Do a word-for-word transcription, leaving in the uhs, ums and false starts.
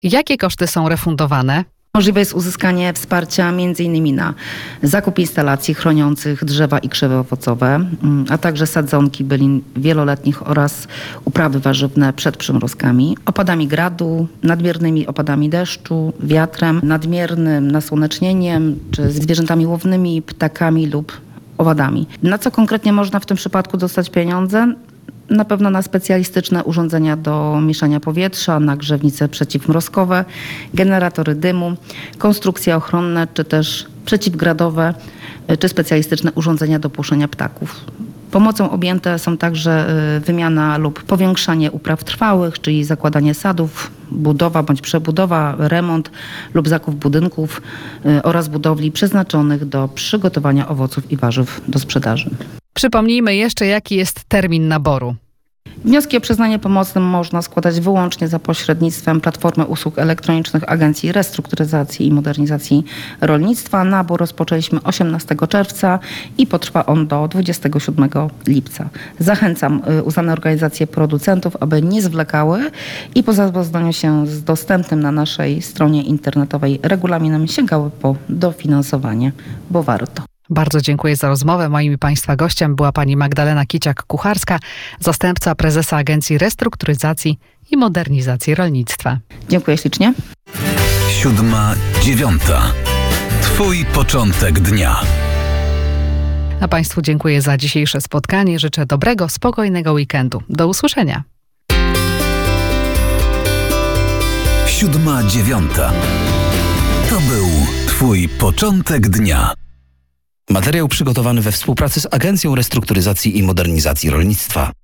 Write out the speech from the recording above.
Jakie koszty są refundowane? Możliwe jest uzyskanie wsparcia m.in. na zakup instalacji chroniących drzewa i krzewy owocowe, a także sadzonki bylin wieloletnich oraz uprawy warzywne przed przymrozkami, opadami gradu, nadmiernymi opadami deszczu, wiatrem, nadmiernym nasłonecznieniem czy zwierzętami łownymi, ptakami lub owadami. Na co konkretnie można w tym przypadku dostać pieniądze? Na pewno na specjalistyczne urządzenia do mieszania powietrza, nagrzewnice przeciwmrozkowe, generatory dymu, konstrukcje ochronne czy też przeciwgradowe, czy specjalistyczne urządzenia do płoszenia ptaków. Pomocą objęte są także wymiana lub powiększanie upraw trwałych, czyli zakładanie sadów, budowa bądź przebudowa, remont lub zakup budynków oraz budowli przeznaczonych do przygotowania owoców i warzyw do sprzedaży. Przypomnijmy jeszcze, jaki jest termin naboru. Wnioski o przyznanie pomocy można składać wyłącznie za pośrednictwem Platformy Usług Elektronicznych Agencji Restrukturyzacji i Modernizacji Rolnictwa. Nabór rozpoczęliśmy osiemnastego czerwca i potrwa on do dwudziestego siódmego lipca. Zachęcam uznane organizacje producentów, aby nie zwlekały i po zapoznaniu się z dostępnym na naszej stronie internetowej regulaminem sięgały po dofinansowanie, bo warto. Bardzo dziękuję za rozmowę. Moim i Państwa gościem była pani Magdalena Kiciak-Kucharska, zastępca prezesa Agencji Restrukturyzacji i Modernizacji Rolnictwa. Dziękuję ślicznie. Siódma, dziewiąta. Twój początek dnia. A Państwu dziękuję za dzisiejsze spotkanie. Życzę dobrego, spokojnego weekendu. Do usłyszenia. Siódma, dziewiąta. To był Twój początek dnia. Materiał przygotowany we współpracy z Agencją Restrukturyzacji i Modernizacji Rolnictwa.